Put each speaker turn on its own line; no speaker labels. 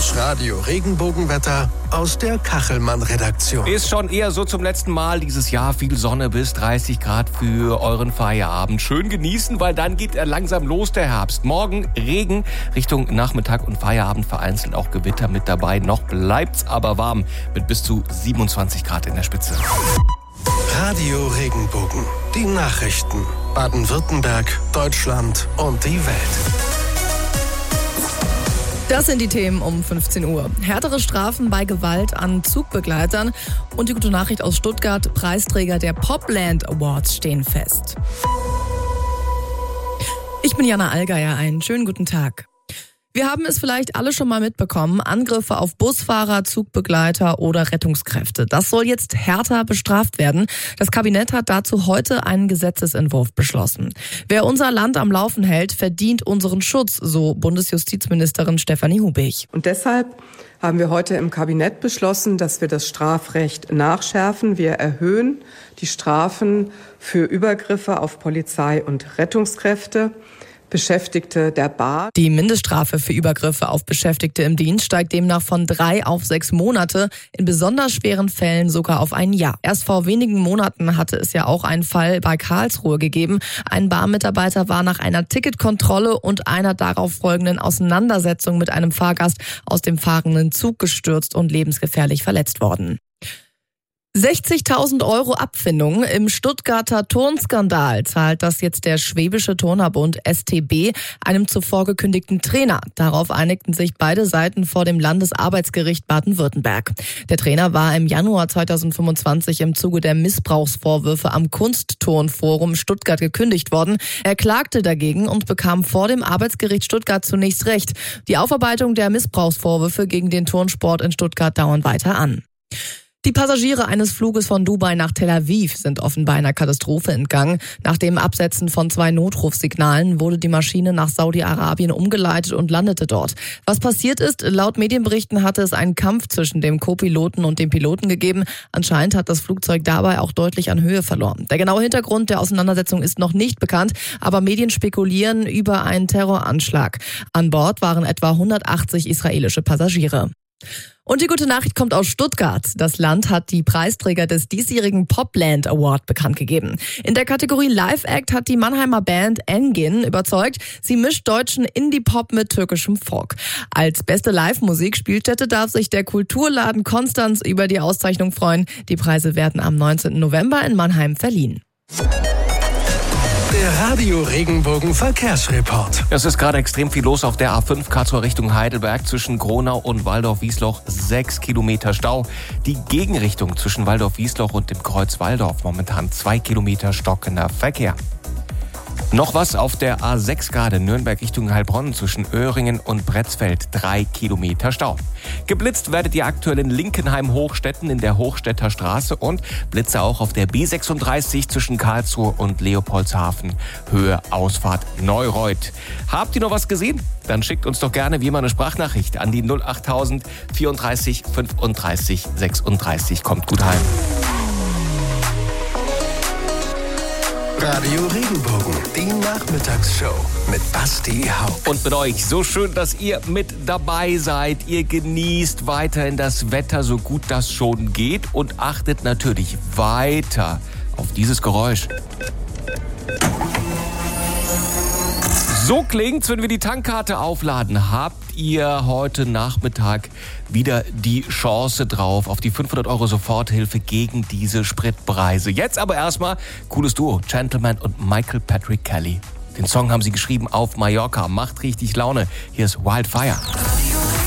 Das Radio-Regenbogenwetter aus der Kachelmann-Redaktion.
Ist schon eher so zum letzten Mal dieses Jahr. Viel Sonne bis 30 Grad für euren Feierabend. Schön genießen, weil dann geht er langsam los, der Herbst. Morgen Regen Richtung Nachmittag und Feierabend, vereinzelt auch Gewitter mit dabei. Noch bleibt's aber warm mit bis zu 27 Grad in der Spitze.
Radio-Regenbogen. Die Nachrichten. Baden-Württemberg, Deutschland und die Welt.
Das sind die Themen um 15 Uhr. Härtere Strafen bei Gewalt an Zugbegleitern und die gute Nachricht aus Stuttgart: Preisträger der Popland Awards stehen fest. Ich bin Jana Allgeier, einen schönen guten Tag. Wir haben es vielleicht alle schon mal mitbekommen: Angriffe auf Busfahrer, Zugbegleiter oder Rettungskräfte. Das soll jetzt härter bestraft werden. Das Kabinett hat dazu heute einen Gesetzesentwurf beschlossen. Wer unser Land am Laufen hält, verdient unseren Schutz, so Bundesjustizministerin Stefanie Hubig.
Und deshalb haben wir heute im Kabinett beschlossen, dass wir das Strafrecht nachschärfen. Wir erhöhen die Strafen für Übergriffe auf Polizei und Rettungskräfte, Beschäftigte der Bahn.
Die Mindeststrafe für Übergriffe auf Beschäftigte im Dienst steigt demnach von 3 auf 6 Monate, in besonders schweren Fällen sogar auf ein Jahr. Erst vor wenigen Monaten hatte es ja auch einen Fall bei Karlsruhe gegeben. Ein Bahnmitarbeiter war nach einer Ticketkontrolle und einer darauf folgenden Auseinandersetzung mit einem Fahrgast aus dem fahrenden Zug gestürzt und lebensgefährlich verletzt worden. 60.000 € Abfindung im Stuttgarter Turnskandal zahlt das jetzt der Schwäbische Turnerbund STB einem zuvor gekündigten Trainer. Darauf einigten sich beide Seiten vor dem Landesarbeitsgericht Baden-Württemberg. Der Trainer war im Januar 2025 im Zuge der Missbrauchsvorwürfe am Kunstturnforum Stuttgart gekündigt worden. Er klagte dagegen und bekam vor dem Arbeitsgericht Stuttgart zunächst Recht. Die Aufarbeitung der Missbrauchsvorwürfe gegen den Turnsport in Stuttgart dauern weiter an. Die Passagiere eines Fluges von Dubai nach Tel Aviv sind offenbar einer Katastrophe entgangen. Nach dem Absetzen von 2 Notrufsignalen wurde die Maschine nach Saudi-Arabien umgeleitet und landete dort. Was passiert ist: Laut Medienberichten hatte es einen Kampf zwischen dem Co-Piloten und dem Piloten gegeben. Anscheinend hat das Flugzeug dabei auch deutlich an Höhe verloren. Der genaue Hintergrund der Auseinandersetzung ist noch nicht bekannt, aber Medien spekulieren über einen Terroranschlag. An Bord waren etwa 180 israelische Passagiere. Und die gute Nachricht kommt aus Stuttgart. Das Land hat die Preisträger des diesjährigen Popland Award bekannt gegeben. In der Kategorie Live Act hat die Mannheimer Band Engin überzeugt. Sie mischt deutschen Indie-Pop mit türkischem Folk. Als beste Live-Musikspielstätte darf sich der Kulturladen Konstanz über die Auszeichnung freuen. Die Preise werden am 19. November in Mannheim verliehen.
Der Radio-Regenbogen-Verkehrsreport.
Es ist gerade extrem viel los auf der A5 Karlsruhe Richtung Heidelberg zwischen Gronau und Waldorf-Wiesloch. 6 Kilometer Stau. Die Gegenrichtung zwischen Waldorf-Wiesloch und dem Kreuz Walldorf momentan 2 Kilometer stockender Verkehr. Noch was auf der A6 gerade Nürnberg Richtung Heilbronn zwischen Öhringen und Bretzfeld 3 Kilometer Stau. Geblitzt werdet ihr aktuell in Linkenheim-Hochstetten in der Hochstädter Straße und Blitze auch auf der B36 zwischen Karlsruhe und Leopoldshafen, Höhe Ausfahrt Neureuth. Habt ihr noch was gesehen? Dann schickt uns doch gerne wie immer eine Sprachnachricht an die 08000 34 35 36. Kommt gut heim.
Radio Regenbogen, die Nachmittagsshow mit Basti Hauck.
Und mit euch, so schön, dass ihr mit dabei seid. Ihr genießt weiterhin das Wetter, so gut das schon geht, und achtet natürlich weiter auf dieses Geräusch. So klingt's, wenn wir die Tankkarte aufladen. Habt ihr heute Nachmittag wieder die Chance drauf auf die 500 € Soforthilfe gegen diese Spritpreise. Jetzt aber erstmal cooles Duo, Gentleman und Michael Patrick Kelly. Den Song haben sie geschrieben auf Mallorca. Macht richtig Laune. Hier ist Wildfire.